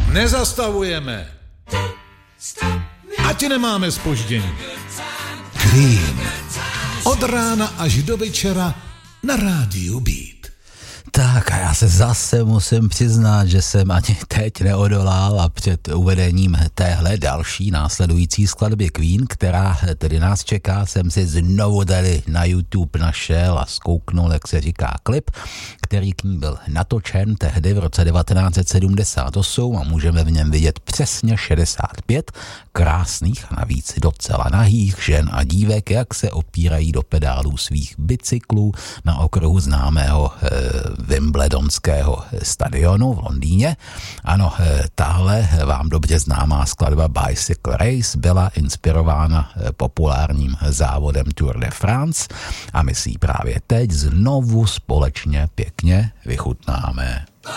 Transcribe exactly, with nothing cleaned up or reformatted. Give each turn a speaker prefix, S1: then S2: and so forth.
S1: Nezastavujeme. Ať nemáme zpoždění.
S2: Queen. Od rána až do večera na rádiu Beat.
S3: Tak a já se zase musím přiznat, že jsem ani teď neodolal a před uvedením téhle další následující skladby Queen, která tedy nás čeká, jsem si znovu tady na YouTube našel a zkouknul, jak se říká, klip, který k ní byl natočen tehdy v roce devatenáct set sedmdesát osm a můžeme v něm vidět přesně šedesát pět krásných a navíc docela nahých žen a dívek, jak se opírají do pedálů svých bicyklů na okruhu známého e, Wimbledonského stadionu v Londýně. Ano, tahle vám dobře známá skladba Bicycle Race byla inspirována populárním závodem Tour de France a my si ji právě teď znovu společně pěkně vychutnáme.